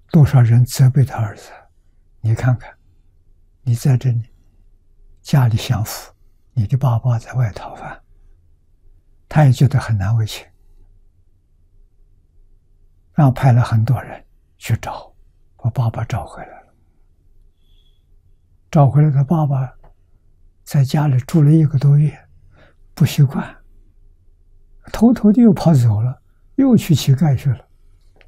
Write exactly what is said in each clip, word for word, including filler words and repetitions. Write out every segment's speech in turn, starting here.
多少人责备他儿子，你看看，你在这里家里享福，你的爸爸在外讨饭，他也觉得很难为情，然后派了很多人去找，把爸爸找回来了。找回来他爸爸在家里住了一个多月，不习惯，偷偷的又跑走了，又去乞丐去了。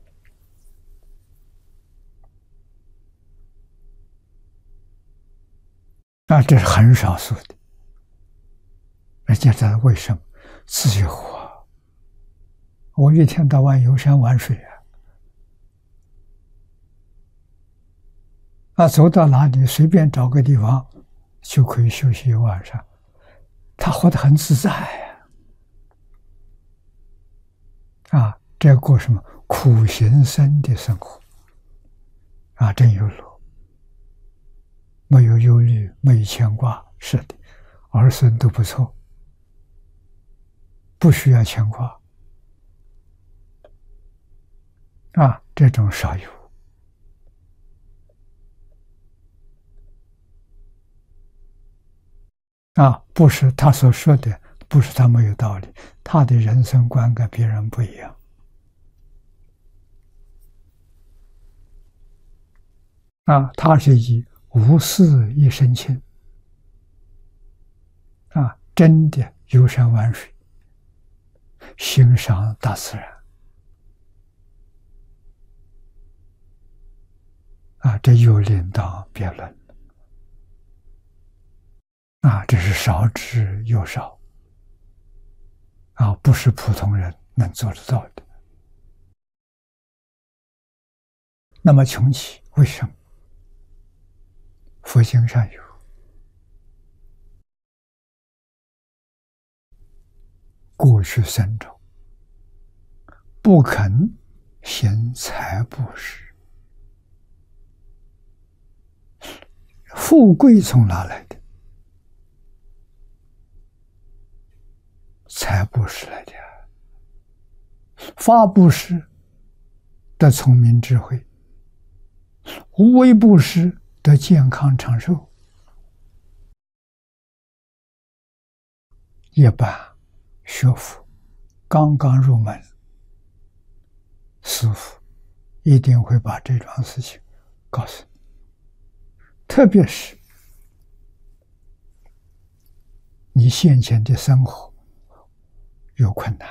啊，这是很少数的。人家在为什么自由啊？我一天到晚游山玩水啊，啊，走到哪里随便找个地方就可以休息一晚上，他活得很自在呀。啊，这过什么苦行僧的生活啊，真有乐，没有忧虑，没有牵挂。是的，儿孙都不错，不需要牵挂啊，这种少有啊，不是他所说的，不是他没有道理，他的人生观跟别人不一样啊，他是以无事一身轻啊，真的游山玩水，欣赏大自然啊，这又另当别论啊，这是少之又少啊，不是普通人能做得到的。那么穷奇为什么？佛经上有过去僧众不肯行财布施，富贵从哪来的？财布施来的，法布施得聪明智慧，无为布施得健康长寿。一般学佛刚刚入门，师父一定会把这桩事情告诉你，特别是你现前的生活有困难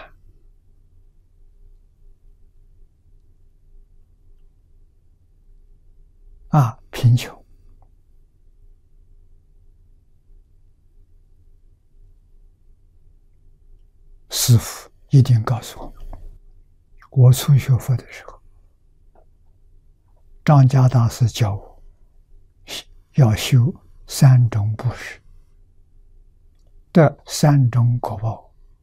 啊，贫穷，师父一定告诉我们。我初学佛的时候，张家大师教我要修三种布施的三种果报。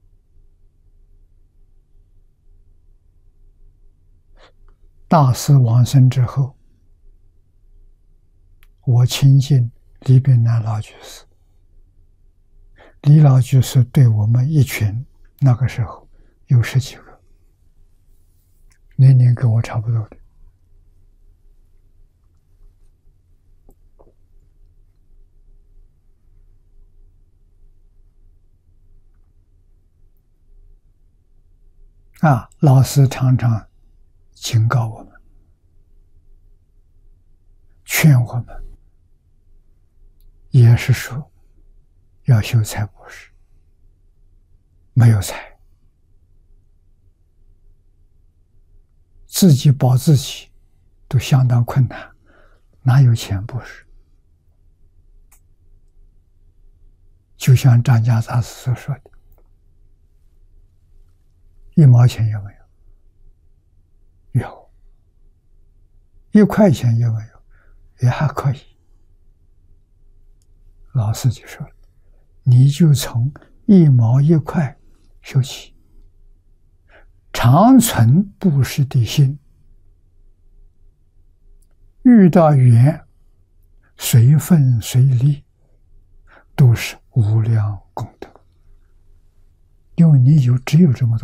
大师往生之后，我亲近李炳南老居士，李老居士对我们一群，那个时候有十几个，年龄跟我差不多的，啊，老师常常警告我们，劝我们，也是说要修财布施，没有财，自己保自己都相当困难，哪有钱布施？就像张家大师所说的，一毛钱有没有？有。一块钱有没有？也还可以。老师就说，你就从一毛一块修起，常存布施的心，遇到缘随分随利，都是无量功德，因为你有只有这么多